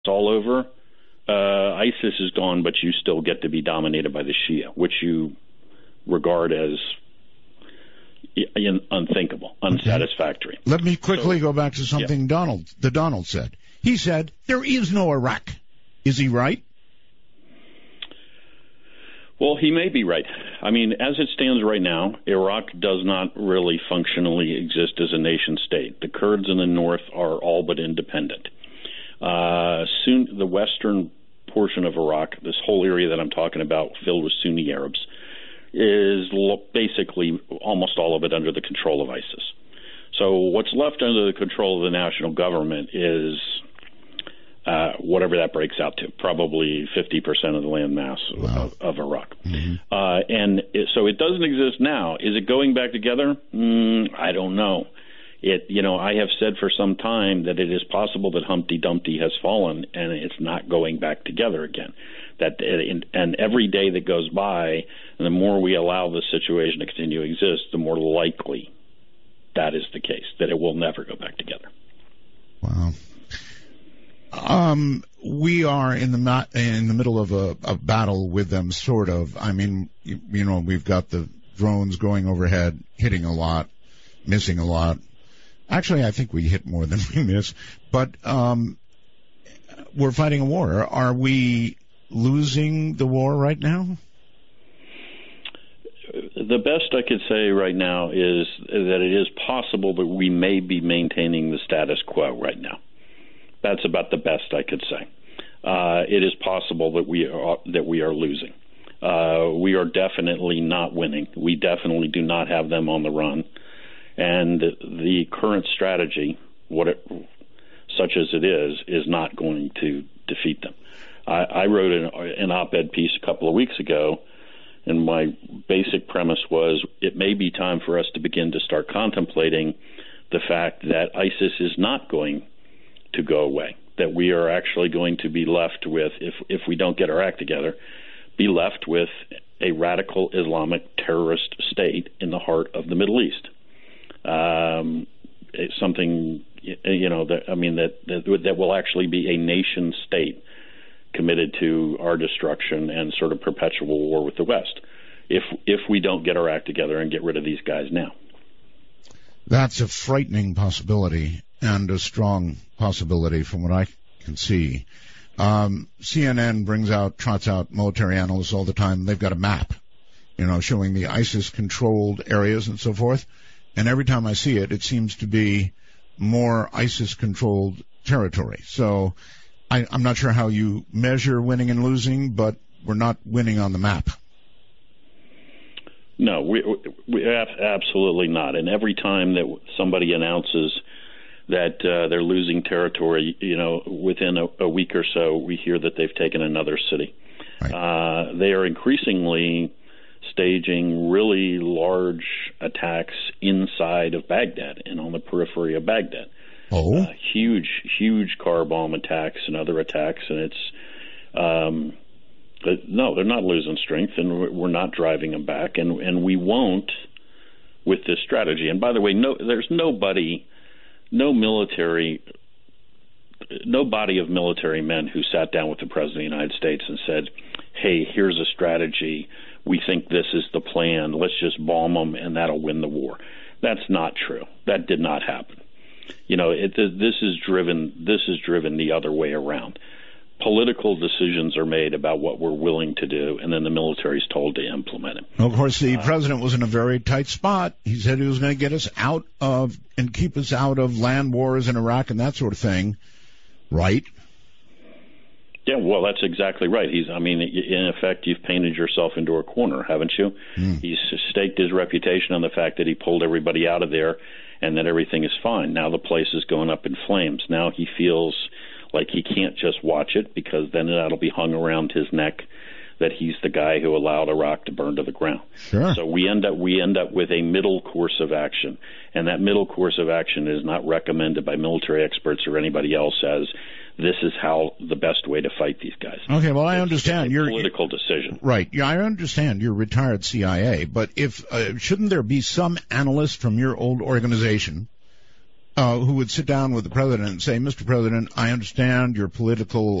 all over, ISIS is gone, but you still get to be dominated by the Shia, which you regard as unthinkable, unsatisfactory. Okay. Let me quickly go back to something Donald said. He said, there is no Iraq. Is he right? Well, he may be right. I mean, as it stands right now, Iraq does not really functionally exist as a nation state. The Kurds in the north are all but independent. Soon, the western portion of Iraq, this whole area that I'm talking about, filled with Sunni Arabs, is basically almost all of it under the control of ISIS. So what's left under the control of the national government is whatever that breaks out to, probably 50% of the land mass of Iraq. Mm-hmm. So it doesn't exist now. Is it going back together? I don't know. I have said for some time that it is possible that Humpty Dumpty has fallen and it's not going back together again. And every day that goes by, and the more we allow this situation to continue to exist, the more likely that is the case, that it will never go back together. Wow. We are in the middle of a battle with them, sort of. I mean, we've got the drones going overhead, hitting a lot, missing a lot. Actually, I think we hit more than we miss. But we're fighting a war. Are we losing the war right now? The best I could say right now is that it is possible that we may be maintaining the status quo right now. That's about the best I could say. It is possible that we are losing. We are definitely not winning. We definitely do not have them on the run. And the current strategy, such as it is not going to defeat them. I wrote an op-ed piece a couple of weeks ago, and my basic premise was it may be time for us to begin to start contemplating the fact that ISIS is not going to go away, that we are actually going to be left with, if we don't get our act together, be left with a radical Islamic terrorist state in the heart of the Middle East. It's something, that will actually be a nation state committed to our destruction and sort of perpetual war with the West, if we don't get our act together and get rid of these guys now. That's a frightening possibility and a strong possibility from what I can see. CNN trots out military analysts all the time. They've got a map, showing the ISIS-controlled areas and so forth. And every time I see it, it seems to be more ISIS-controlled territory. So I'm not sure how you measure winning and losing, but we're not winning on the map. No, we absolutely not. And every time that somebody announces that they're losing territory, within a week or so, we hear that they've taken another city. Right. They are increasingly staging really large attacks inside of Baghdad and on the periphery of Baghdad. Oh, huge car bomb attacks and other attacks, and it's no, they're not losing strength, and we're not driving them back, and we won't with this strategy. And by the way, there's no body of military men who sat down with the President of the United States and said, hey, here's a strategy. We think this is the plan. Let's just bomb them, and that'll win the war. That's not true. That did not happen. This is driven the other way around. Political decisions are made about what we're willing to do, and then the military is told to implement it. Of course, the president was in a very tight spot. He said he was going to get us out of and keep us out of land wars in Iraq and that sort of thing, right? Yeah, well, that's exactly right. In effect, you've painted yourself into a corner, haven't you? He's staked his reputation on the fact that he pulled everybody out of there and that everything is fine. Now the place is going up in flames. Now he feels like he can't just watch it, because then that'll be hung around his neck that he's the guy who allowed Iraq to burn to the ground. Sure. So we end up with a middle course of action, and that middle course of action is not recommended by military experts or anybody else as this is how the best way to fight these guys. Okay, well, I understand your political decision. Right. Yeah, I understand you're retired CIA, but if shouldn't there be some analyst from your old organization who would sit down with the president and say, Mr. President, I understand your political